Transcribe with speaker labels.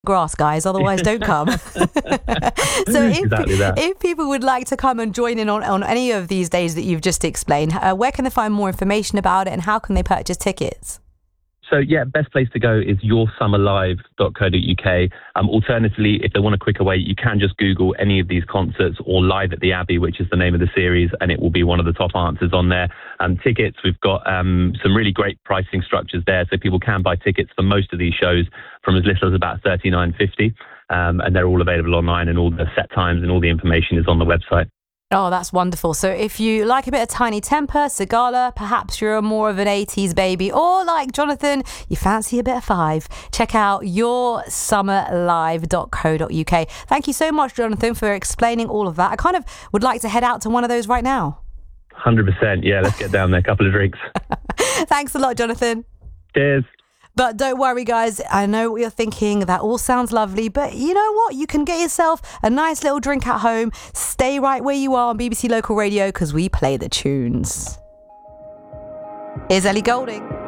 Speaker 1: grass, guys, otherwise don't come. So
Speaker 2: Exactly that.
Speaker 1: if people would like to come and join in on any of these days that you've just explained, where can they find more information about it and how can they purchase tickets?
Speaker 2: So yeah, best place to go is yoursummerlive.co.uk. Alternatively, if they want a quicker way, you can just Google any of these concerts or Live at the Abbey, which is the name of the series, and it will be one of the top answers on there. Tickets, we've got some really great pricing structures there, so people can buy tickets for most of these shows from as little as about $39.50, and they're all available online, and all the set times and all the information is on the website.
Speaker 1: Oh, that's wonderful. So if you like a bit of Tiny Temper, Sigala, perhaps you're more of an 80s baby, or like Jonathan, you fancy a bit of Five, check out yoursummerlive.co.uk. Thank you so much, Jonathan, for explaining all of that. I kind of would like to head out to one of those right now.
Speaker 2: 100%. Yeah, let's get down there. A couple of drinks.
Speaker 1: Thanks a lot, Jonathan.
Speaker 2: Cheers.
Speaker 1: But don't worry, guys. I know what you're thinking. That all sounds lovely. But you know what? You can get yourself a nice little drink at home. Stay right where you are on BBC Local Radio because we play the tunes. Here's Ellie Goulding.